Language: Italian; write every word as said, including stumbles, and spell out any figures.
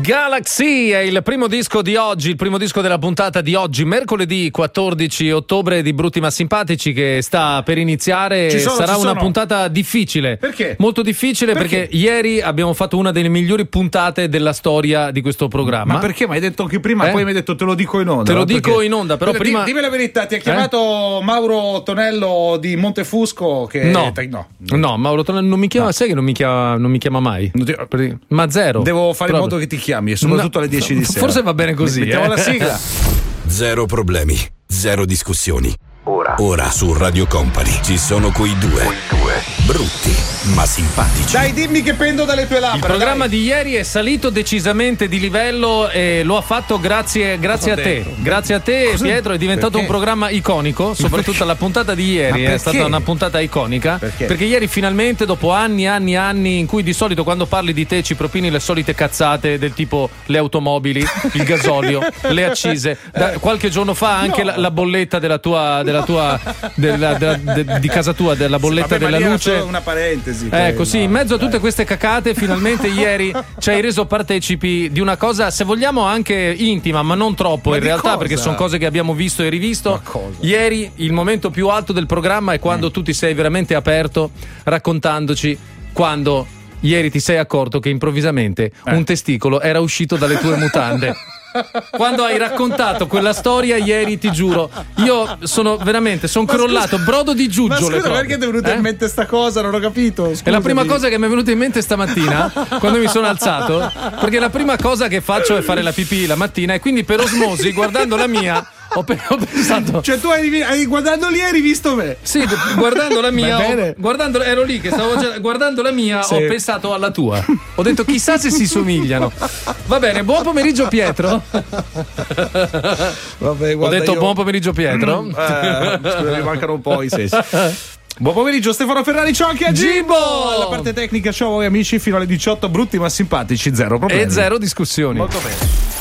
Galaxy è il primo disco di oggi, il primo disco della puntata di oggi, mercoledì quattordici ottobre di Brutti ma Simpatici, che sta per iniziare. Ci sono, Sarà ci una sono. puntata difficile. Perché? Molto difficile perché? Perché? ieri abbiamo fatto una delle migliori puntate della storia di questo programma. Ma perché? Mi hai detto anche prima, Eh? poi mi hai detto te lo dico in onda. Te lo no? dico Perché? in onda, però Dimmi- prima- Dimmi la verità, ti ha chiamato Mauro Tonello di Montefusco che... No, no. no, Mauro Tonello non mi chiama, sai che non mi chiama, non mi chiama mai. Non ti- Per- Ma zero. Devo fare in Proprio. modo che ti chiami, e soprattutto No, alle dieci di sera. Forse va bene così. Mettiamo eh. la sigla. Zero problemi, zero discussioni. Ora. Ora su Radio Company ci sono quei due. Brutti ma simpatici. Dai, dimmi che pendo dalle tue labbra. Il programma dai. di ieri è salito decisamente di livello e lo ha fatto grazie, grazie a Cosa ho te. detto? Grazie a te, Cosa- Pietro. È diventato perché? un programma iconico. Soprattutto la puntata di ieri Ma è perché? stata una puntata iconica. Perché? Perché ieri finalmente, dopo anni, anni, anni, in cui di solito quando parli di te ci propini le solite cazzate del tipo le automobili, il gasolio, le accise. Da, qualche giorno fa anche No. la, la bolletta della tua, della tua, della, della- de- di casa tua, della bolletta Vabbè, ma della lì era luce. solo una parentesi. Ecco, sì, No, in mezzo a tutte dai. queste cacate, finalmente ieri ci hai reso partecipi di una cosa, se vogliamo, anche intima, ma non troppo Ma in di realtà, cosa? perché sono cose che abbiamo visto e rivisto. Ma cosa? Ieri il momento più alto del programma è quando tu ti sei veramente aperto raccontandoci quando ieri ti sei accorto che improvvisamente Eh. un testicolo era uscito dalle tue mutande. Quando hai raccontato quella storia ieri, ti giuro, io sono veramente, sono Ma crollato, scusa- brodo di Ma giuggiole. scusa, proprio. perché ti è venuta Eh? in mente sta cosa? Non ho capito. È la prima Scusami. cosa che mi è venuta in mente stamattina quando mi sono alzato, perché la prima cosa che faccio è fare la pipì la mattina e quindi per osmosi, guardando la mia, ho, pe- ho pensato. Cioè tu hai, hai guardando lì hai rivisto me. Sì, guardando la mia, Va ho- bene. guardando, ero lì che stavo già- guardando la mia, Sì. ho pensato alla tua. Ho detto chissà se si somigliano. Va bene, buon pomeriggio Pietro. Vabbè, Ho guarda, detto io- buon pomeriggio Pietro. Eh, scusa, mi mancano un po' i sensi. Buon pomeriggio Stefano Ferrari, ciao anche a Gibbo. La parte tecnica, ciao a voi amici, fino alle diciotto, brutti ma simpatici, zero problemi. E zero discussioni. Molto bene.